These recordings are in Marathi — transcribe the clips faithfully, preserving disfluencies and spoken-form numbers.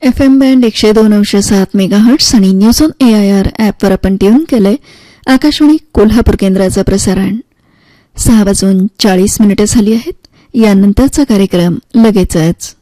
एफ एम बँड एकशे दोन अंश सात मेगाहर्ट्स आणि news on A I R ॲपवर आपण ट्यून केलंय आकाशवाणी कोल्हापूर केंद्राचं प्रसारण. सहा वाजून चाळीस मिनिटे झाली आहेत. यानंतरचा कार्यक्रम लगेचच.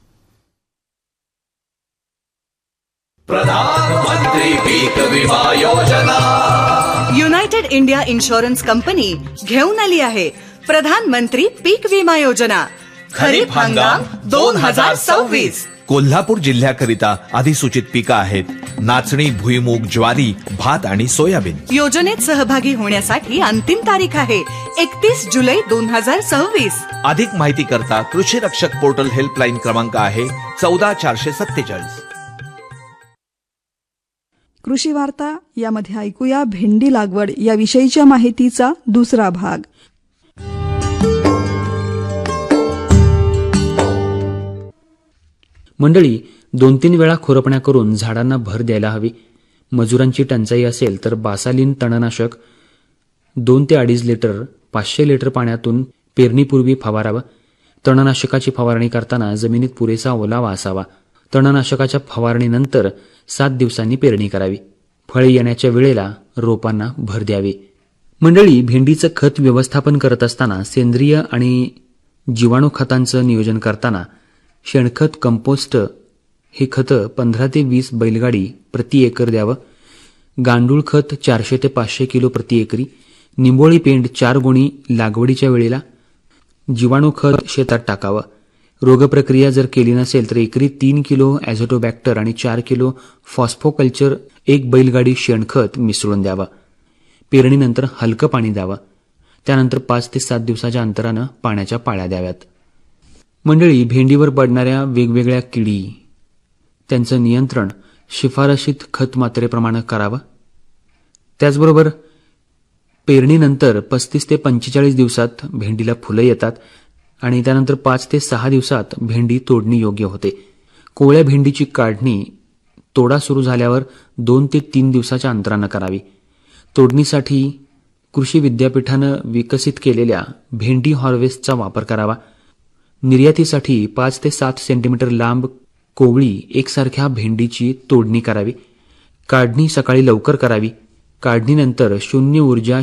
प्रधानमंत्री पीक विमा योजना. युनायटेड इंडिया इन्शुरन्स कंपनी घेऊन आली आहे प्रधानमंत्री पीक विमा योजना. खरीप हंगाम दोन हजार सव्वीस. कोल्हापूर जिल्ह्याकरिता अधिसूचित पिकं आहेत नाचणी, भुईमूग, ज्वारी, भात आणि सोयाबीन. योजनेत सहभागी होण्यासाठी अंतिम तारीख आहे एकतीस जुलै दोन हजार सव्वीस. अधिक माहिती करता कृषी रक्षक पोर्टल हेल्पलाईन क्रमांक आहे चौदा चारशे सत्तेचाळीस. कृषी वार्ता यामध्ये ऐकूया भेंडी लागवड या विषयीच्या माहितीचा दुसरा भाग. मंडळी, दोन तीन वेळा खुरपण्या करून झाडांना भर द्यायला हवी. मजुरांची टंचाई असेल तर बासालिन तणनाशक दोन ते अडीच लिटर पाचशे लिटर पाण्यातून पेरणीपूर्वी फवारावं. तणनाशकाची फवारणी करताना जमिनीत पुरेसा ओलावा असावा. तणनाशकाच्या फवारणीनंतर सात दिवसांनी पेरणी करावी. फळे येण्याच्या वेळेला रोपांना भर द्यावी. मंडळी, भेंडीचं खत व्यवस्थापन करत असताना सेंद्रिय आणि जीवाणू खतांचं नियोजन करताना शेणखत, कंपोस्ट हे खतं पंधरा ते वीस बैलगाडी प्रति एकर द्यावं. गांडूळ खत चारशे ते पाचशे किलो प्रति एकरी. निंबोळी पेंड चार गुणी लागवडीच्या वेळेला. जीवाणू खत शेतात टाकावं. रोगप्रक्रिया जर केली नसेल तर एकरी तीन किलो ॲझोटोबॅक्टर आणि चार किलो फॉस्फोकल्चर एक बैलगाडी शेणखत मिसळून द्यावं. पेरणीनंतर हलकं पाणी द्यावं. त्यानंतर पाच ते सात दिवसाच्या अंतरानं पाण्याच्या पाळ्या द्याव्यात. मंडळी, भेंडीवर पडणाऱ्या वेगवेगळ्या किडी त्यांचं नियंत्रण शिफारशीत खत मात्रेप्रमाणे करावं. त्याचबरोबर पेरणीनंतर पस्तीस ते पंचेचाळीस दिवसात भेंडीला फुलं येतात आणि त्यानंतर पाच ते सहा दिवसात भेंडी तोडणी योग्य होते. कोवळ्या भेंडीची काढणी तोडा सुरू झाल्यावर दोन ते तीन दिवसाच्या अंतरानं करावी. तोडणीसाठी कृषी विद्यापीठानं विकसित केलेल्या भेंडी हार्वेस्टचा वापर करावा. निर्यातीसाठी पाच ते सात सेंटीमीटर लांब कोवळी एकसारख्या भेंडीची तोडणी करावी. काढणी सकाळी लवकर करावी. काढणीनंतर शून्य ऊर्जा